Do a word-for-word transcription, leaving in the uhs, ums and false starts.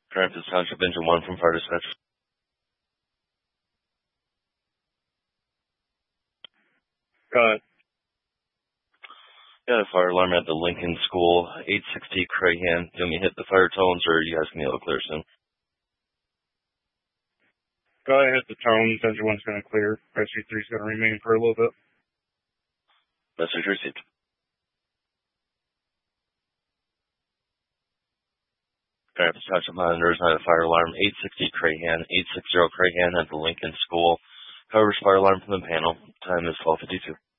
Francis Township Engine one from Fire Dispatch. Go ahead. Got a fire alarm at the Lincoln School, eight sixty Crahan. Do you want me to hit the fire tones, or you guys can be able to clear soon? Go ahead, hit the tones. Engine one's going to clear. Rescue three's going to remain for a little bit. Message received. Francis Township monitors had a fire alarm, eight sixty Crahan, eight sixty Crahan at the Lincoln School. Covers fire alarm from the panel. Time is twelve fifty-two.